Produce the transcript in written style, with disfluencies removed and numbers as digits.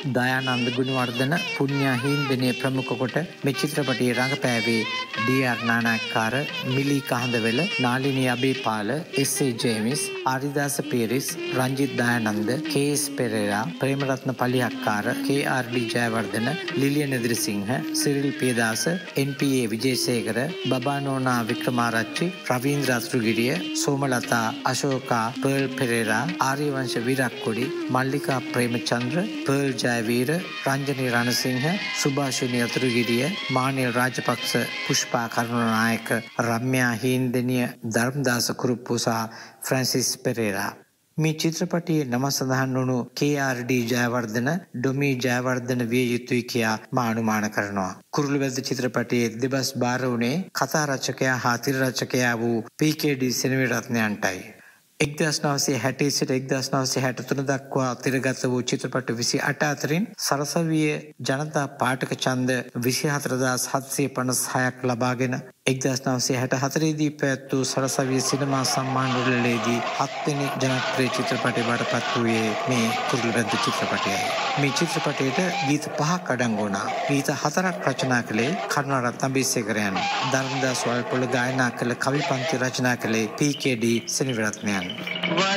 දයානන්ද ගුණවර්ධන පුණ්‍යා හින්දෙනිය ප්‍රමුඛ කොට මේ චිත්‍රපටයේ රඟපෑවේ D.R.. Nanayakkara, මිලී කහඳවෙල, Nalini අබේපාල, SA. Jamis, ආරිදාස Peiris, Ranjith Dayananda, කේ.එස්. Perera, Premaratne පලිහක්කාර, කේ.ආර්.ඩී. Jayawardena, ලිලියන Idirisinghe, Cyril Piyadasa, එන්.පී.ඒ. Wijesekara, බබානෝනා Wickramarachchi, Ravindra Athurugiriya, Somalatha Ashoka, pearl Perera, ආර්යවංශ විරක්කොඩි, Mallika Premachandra, pearl Jayaweera, Ranjani Ranasinghe, සුභාෂිනී Athurugiriya, මානිල් Rajapaksa, Pushpa Karunanayake, Ramya Hindeniya, Dharmadasa Kuruppu සහ ෆ්‍රැන්සිස් පෙරේරා. මේ චිත්‍රපටයේ නම සඳහන් වුණු කේ.ආර්.ඩී. ජයවර්ධන ඩොමී ජයවර්ධන විය යුතුයි කියා මා අනුමාන කරනවා. කුරුළුවැද්ද චිත්‍රපටයේ දෙබස් බාර වුණේ කතා රචකයා හා තිර රචකයා වූ පී.කේ.ඩී. සෙනවිරත්නයන්ටයි. 1960 සිට 1963 දක්වා තිරගත වූ චිත්‍රපට 28 අතරින් සරසවියේ ජනතා පාඨක ඡන්ද 24756ක් ලබාගෙන 1964 දී පැවැත් වූ සරසවිය සිනමා සම්මාන උළෙලේදී 7 වෙනි ජනප්‍රිය චිත්‍රපටය බවට පත් වූයේ මේ කුරුළුවැද්ද චිත්‍රපටයයි. මේ චිත්‍රපටයට ගීත 5ක් අඩංගු වුණා. ගීත 4ක් රචනා කළේ කරුණාරත්න අබේසේකරයන්. ධර්මදාස් වල්පොල ගායනා කළ කවි පන්ති රචනා කළේ පී.කේ.ඩී. සෙනවිරත්නයන්.